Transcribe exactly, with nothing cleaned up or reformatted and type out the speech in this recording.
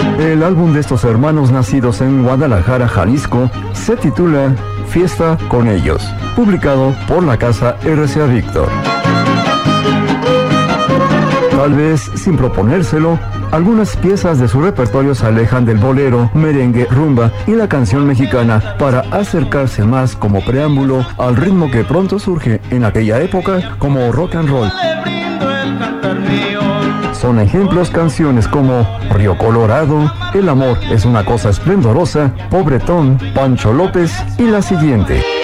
El álbum de estos hermanos nacidos en Guadalajara, Jalisco, se titula Fiesta con ellos, publicado por la casa R C A Víctor. Tal vez sin proponérselo, algunas piezas de su repertorio se alejan del bolero, merengue, rumba y la canción mexicana para acercarse más como preámbulo al ritmo que pronto surge en aquella época como rock and roll. Son ejemplos canciones como Río Colorado, El amor es una cosa esplendorosa, Pobretón, Pancho López y la siguiente.